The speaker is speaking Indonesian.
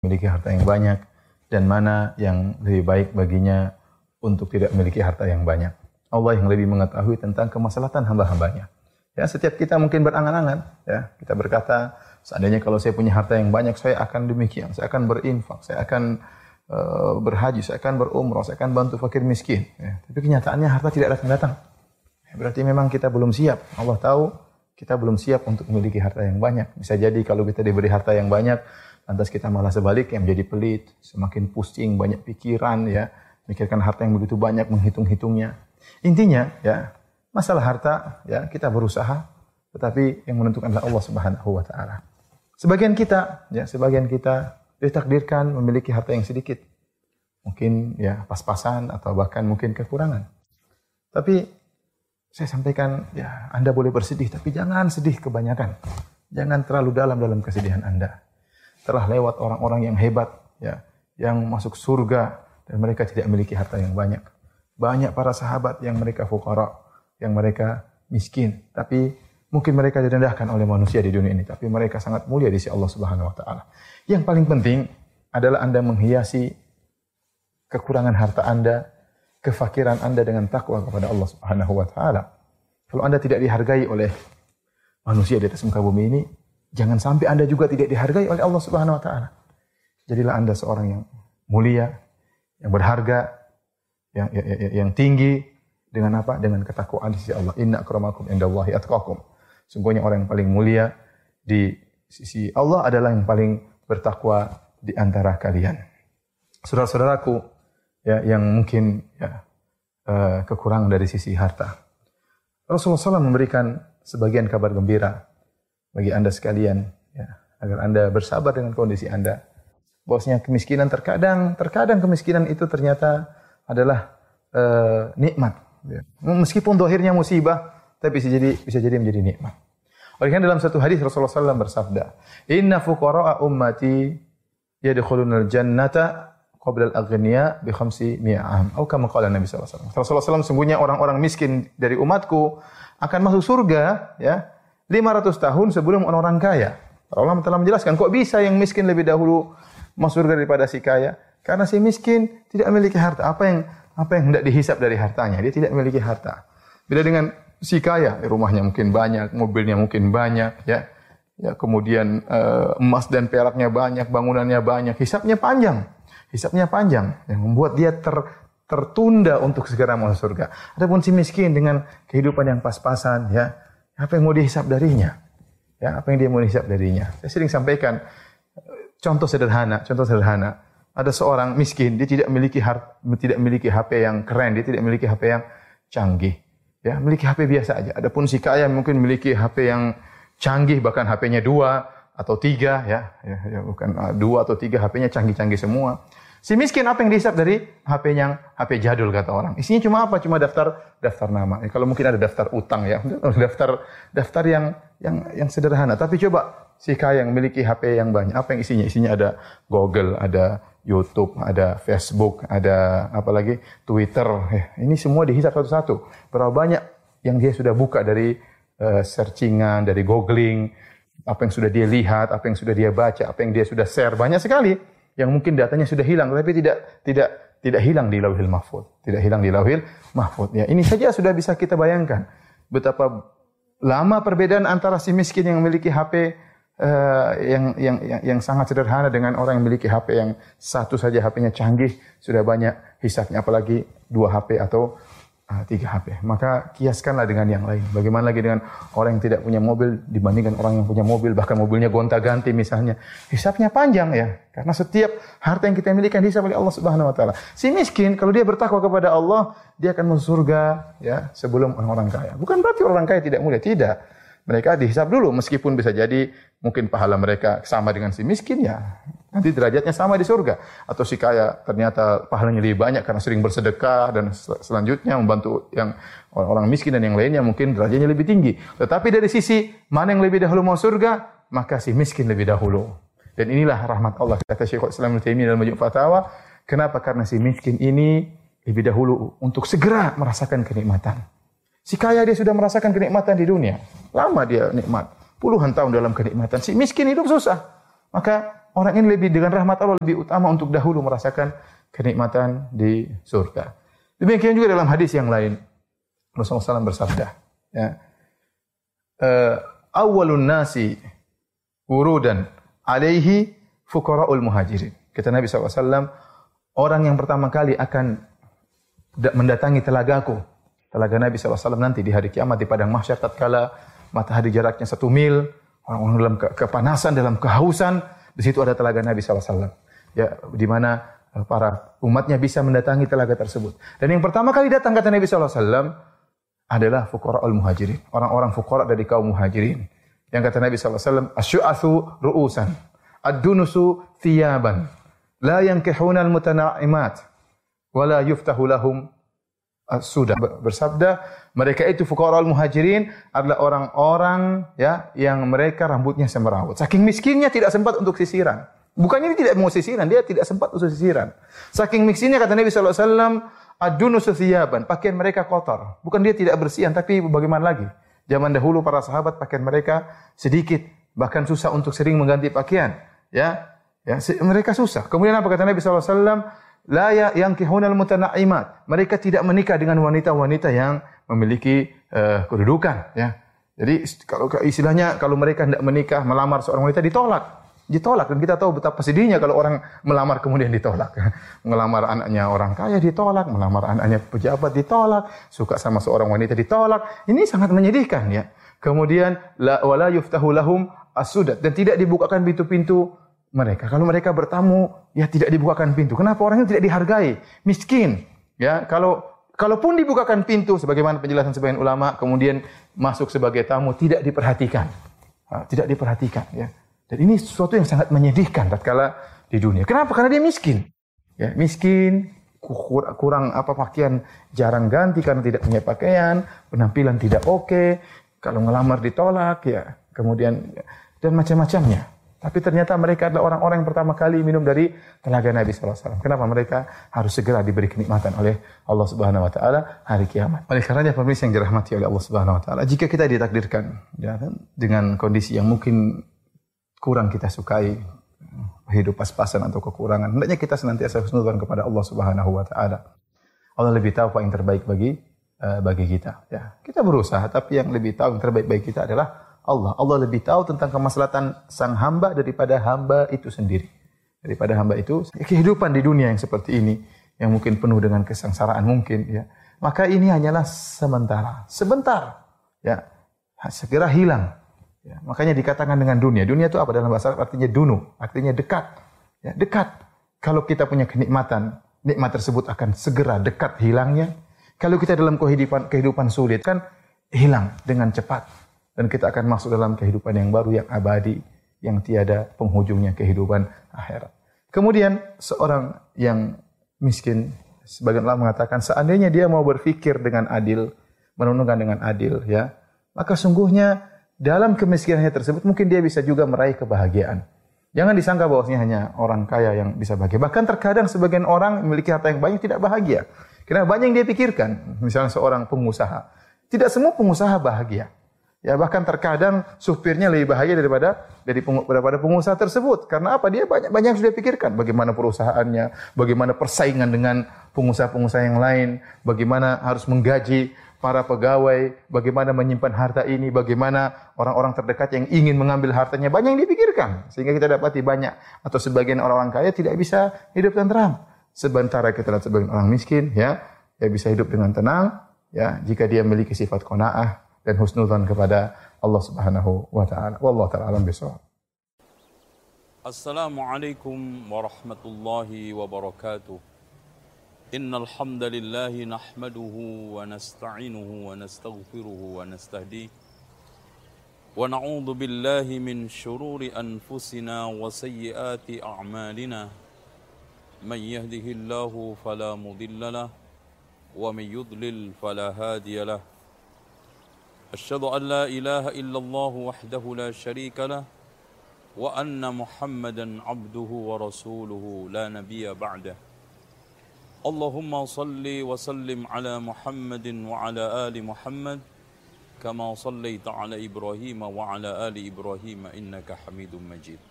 memiliki harta yang banyak dan mana yang lebih baik baginya untuk tidak memiliki harta yang banyak. Allah yang lebih mengetahui tentang kemaslahatan hamba-hambanya. Ya, setiap kita mungkin berangan-angan, ya, kita berkata, seandainya kalau saya punya harta yang banyak, saya akan demikian, saya akan berinfak, saya akan berhaji, saya akan berumrah, saya akan bantu fakir miskin. Ya, tapi kenyataannya harta tidak datang-datang. Berarti memang kita belum siap. Allah tahu kita belum siap untuk memiliki harta yang banyak. Bisa jadi kalau kita diberi harta yang banyak, lantas kita malah sebaliknya menjadi pelit, semakin pusing, banyak pikiran, ya, mikirkan harta yang begitu banyak, menghitung-hitungnya. Intinya, ya, masalah harta, ya, kita berusaha, tetapi yang menentukan adalah Allah Subhanahu wa taala. Sebagian kita ditakdirkan memiliki harta yang sedikit. Mungkin ya pas-pasan atau bahkan mungkin kekurangan. Tapi saya sampaikan, ya, Anda boleh bersedih, tapi jangan sedih kebanyakan. Jangan terlalu dalam kesedihan Anda. Telah lewat orang-orang yang hebat, ya, yang masuk surga dan mereka tidak memiliki harta yang banyak. Banyak para sahabat yang mereka fuqara, yang mereka miskin, tapi mungkin mereka direndahkan oleh manusia di dunia ini, tapi mereka sangat mulia di sisi Allah Subhanahu wa taala. Yang paling penting adalah Anda menghiasi kekurangan harta Anda, kefakiran Anda dengan takwa kepada Allah Subhanahu wa taala. Kalau Anda tidak dihargai oleh manusia di atas muka bumi ini, jangan sampai Anda juga tidak dihargai oleh Allah Subhanahu wa taala. Jadilah Anda seorang yang mulia, yang berharga, yang tinggi dengan apa? Dengan ketakwaan di sisi Allah. Inna akramakum indallahi atqakum. Sungguhnya orang yang paling mulia di sisi Allah adalah yang paling bertakwa di antara kalian. Saudara-saudaraku, ya, yang mungkin, ya, kekurangan dari sisi harta. Rasulullah SAW memberikan sebagian kabar gembira bagi Anda sekalian, ya, agar Anda bersabar dengan kondisi Anda. Bahwasanya kemiskinan terkadang kemiskinan itu ternyata adalah nikmat. Ya. Meskipun dohirnya musibah, tapi bisa jadi menjadi nikmat. Oleh karena dalam satu hadis Rasulullah SAW bersabda, Inna fuqara'a ummati yadkhulunal jannata qabla al-aghniya bi 500 am. Atau kama qala Nabi SAW. Rasulullah SAW sungguhnya orang-orang miskin dari umatku akan masuk surga, ya, 500 tahun sebelum orang kaya. Para ulama telah menjelaskan, kok bisa yang miskin lebih dahulu masuk surga daripada si kaya? Karena si miskin tidak memiliki harta. Apa yang hendak dihisap dari hartanya? Dia tidak memiliki harta. Beda dengan si kaya, rumahnya mungkin banyak, mobilnya mungkin banyak, ya. Ya, kemudian emas dan peraknya banyak, bangunannya banyak, hisapnya panjang, yang membuat dia tertunda untuk segera masuk surga. Adapun si miskin dengan kehidupan yang pas-pasan, ya, apa yang mau dihisap darinya? Ya, apa yang dia mau dihisap darinya? Saya sering sampaikan contoh sederhana. Ada seorang miskin, dia tidak memiliki HP yang keren, dia tidak memiliki HP yang canggih. Ya, memiliki HP biasa aja. Adapun si kaya mungkin memiliki HP yang canggih, bahkan HP-nya 2 atau 3, ya, bukan 2 atau 3, HP-nya canggih-canggih semua. Si miskin apa yang dihisap dari HP jadul kata orang. Isinya cuma apa? Cuma daftar nama. Ya, kalau mungkin ada daftar utang, ya, daftar yang sederhana. Tapi coba si kaya yang memiliki HP yang banyak, apa yang isinya? Isinya ada Google, ada YouTube, ada Facebook, ada apalagi Twitter. Ini semua dihisap satu-satu. Berapa banyak yang dia sudah buka dari searchingan, dari googling, apa yang sudah dia lihat, apa yang sudah dia baca, apa yang dia sudah share, banyak sekali yang mungkin datanya sudah hilang, tapi tidak hilang di Lauhil Mahfuz, Ya, ini saja sudah bisa kita bayangkan betapa lama perbedaan antara si miskin yang memiliki HP yang sangat sederhana dengan orang yang memiliki HP yang satu saja HP-nya canggih, sudah banyak hisapnya, apalagi 2 HP atau 3 HP. Maka kiaskanlah dengan yang lain. Bagaimana lagi dengan orang yang tidak punya mobil dibandingkan orang yang punya mobil, bahkan mobilnya gonta-ganti misalnya. Hisapnya panjang, ya. Karena setiap harta yang kita miliki dihisap oleh Allah Subhanahu wa taala. Si miskin kalau dia bertakwa kepada Allah, dia akan masuk surga, ya, sebelum orang kaya. Bukan berarti orang kaya tidak mulia, tidak. Mereka dihisap dulu, meskipun bisa jadi mungkin pahala mereka sama dengan si miskin, ya, nanti derajatnya sama di surga. Atau si kaya ternyata pahalanya lebih banyak karena sering bersedekah dan selanjutnya membantu yang orang miskin dan yang lainnya, mungkin derajatnya lebih tinggi. Tetapi dari sisi mana yang lebih dahulu mau surga, maka si miskin lebih dahulu. Dan inilah rahmat Allah, kata Syekhul Islam Ibnu Taimiyah dalam Majmu' Fatawa. Kenapa? Karena si miskin ini lebih dahulu untuk segera merasakan kenikmatan. Si kaya dia sudah merasakan kenikmatan di dunia. Lama dia nikmat. Puluhan tahun dalam kenikmatan. Si miskin hidup susah. Maka orang ini lebih dengan rahmat Allah lebih utama untuk dahulu merasakan kenikmatan di surga. Demikian juga dalam hadis yang lain. Rasulullah SAW bersabda, ya, awwalun nasi wurudan alaihi fuqara'ul muhajirin. Kata Nabi SAW, orang yang pertama kali akan mendatangi telagaku, telaga Nabi SAW nanti di hari kiamat di padang mahsyar tatkala matahari jaraknya 1 mil, orang-orang dalam kepanasan, dalam kehausan, di situ ada telaga Nabi SAW. Ya, di mana para umatnya bisa mendatangi telaga tersebut. Dan yang pertama kali datang kata Nabi SAW adalah fuqara'ul muhajirin, orang-orang fuqara dari kaum muhajirin. Yang kata Nabi SAW, asyu'athu ru'usan, ad-dunusu thiyaban, la yankihuna al-mutana'imat, wa la yuftahu lahum as-sudah. Bersabda, mereka itu fuqara'ul muhajirin adalah orang-orang ya yang mereka rambutnya semrawut. Saking miskinnya tidak sempat untuk sisiran. Bukannya dia tidak mau sisiran, dia tidak sempat untuk sisiran. Saking miskinnya kata Nabi SAW, ad-dunusu thiyaban, pakaian mereka kotor. Bukan dia tidak bersihan, tapi bagaimana lagi? Zaman dahulu para sahabat pakaian mereka sedikit, bahkan susah untuk sering mengganti pakaian. Ya, mereka susah. Kemudian apa kata Nabi SAW? La yankihunal mutana'imat. Mereka tidak menikah dengan wanita-wanita yang memiliki kedudukan. Ya. Jadi kalau istilahnya kalau mereka tidak menikah, melamar seorang wanita ditolak. Dan kita tahu betapa sedihnya kalau orang melamar kemudian ditolak. Melamar anaknya orang kaya ditolak, melamar anaknya pejabat ditolak, suka sama seorang wanita ditolak. Ini sangat menyedihkan ya. Kemudian wala yuftahu lahum as-sudat, dan tidak dibukakan pintu-pintu mereka. Kalau mereka bertamu, ya tidak dibukakan pintu. Kenapa? Orangnya tidak dihargai, miskin. Ya, kalaupun dibukakan pintu sebagaimana penjelasan sebagian ulama, kemudian masuk sebagai tamu tidak diperhatikan. Tidak diperhatikan ya. Dan ini sesuatu yang sangat menyedihkan tatkala di dunia. Kenapa? Karena dia miskin. Ya, miskin, kurang pakaian, jarang ganti karena tidak punya pakaian, penampilan tidak oke, kalau ngelamar ditolak ya, kemudian dan macam-macamnya. Tapi ternyata mereka adalah orang-orang yang pertama kali minum dari telaga Nabi SAW. Kenapa? Mereka harus segera diberi kenikmatan oleh Allah Subhanahu wa taala hari kiamat. Oleh karenanya pemirsa yang dirahmati oleh Allah Subhanahu wa taala, jika kita ditakdirkan ya, dengan kondisi yang mungkin kurang kita sukai, hidup pas-pasan atau kekurangan, hendaknya kita senantiasa husnudzon kepada Allah Subhanahu wa taala. Allah lebih tahu apa yang terbaik bagi kita ya. Kita berusaha, tapi yang lebih tahu yang terbaik bagi kita adalah Allah. Allah lebih tahu tentang kemaslahatan sang hamba daripada hamba itu sendiri. Daripada hamba itu, kehidupan di dunia yang seperti ini yang mungkin penuh dengan kesengsaraan mungkin ya. Maka ini hanyalah sementara. Sebentar ya. Segera hilang. Ya, makanya dikatakan dengan dunia. Dunia itu apa dalam bahasa Arab? Artinya dunu, artinya dekat. Ya, dekat. Kalau kita punya kenikmatan, nikmat tersebut akan segera dekat hilangnya. Kalau kita dalam kehidupan sulit kan hilang dengan cepat. Dan kita akan masuk dalam kehidupan yang baru, yang abadi, yang tiada penghujungnya, kehidupan akhirat. Kemudian seorang yang miskin, sebagian ulama mengatakan seandainya dia mau berpikir dengan adil, merenungkan dengan adil, ya, maka sungguhnya dalam kemiskinannya tersebut mungkin dia bisa juga meraih kebahagiaan. Jangan disangka bahwasanya hanya orang kaya yang bisa bahagia. Bahkan terkadang sebagian orang memiliki harta yang banyak tidak bahagia. Karena banyak yang dia pikirkan. Misalnya seorang pengusaha. Tidak semua pengusaha bahagia. Ya, bahkan terkadang supirnya lebih bahagia daripada pengusaha tersebut. Karena apa? Dia banyak yang sudah pikirkan. Bagaimana perusahaannya, bagaimana persaingan dengan pengusaha-pengusaha yang lain, bagaimana harus menggaji para pegawai, bagaimana menyimpan harta ini, bagaimana orang-orang terdekat yang ingin mengambil hartanya, banyak yang dipikirkan. Sehingga kita dapati banyak atau sebagian orang-orang kaya tidak bisa hidup tenteram. Sementara kita lihat sebagian orang miskin, ya bisa hidup dengan tenang, ya jika dia memiliki sifat qanaah dan husnudzon kepada Allah Subhanahu wa taala. Wallahu taala alam bisawab. Assalamualaikum warahmatullahi wabarakatuh. إن الحمد لله نحمده ونستعينه ونستغفره ونستهديه ونعوذ بالله من شرور أنفسنا وسيئات أعمالنا من يهده الله فلا مضل له ومن يضلل فلا هادي له أشهد أن لا إله إلا الله وحده لا شريك له وأن محمدا عبده ورسوله لا نبي بعده اللهم صل وسلم على محمد وعلى آل محمد كما صليت على إبراهيم وعلى آل إبراهيم إنك حميد مجيد